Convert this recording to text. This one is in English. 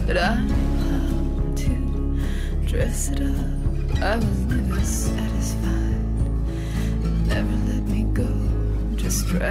but I knew how to dress it up. I was never satisfied.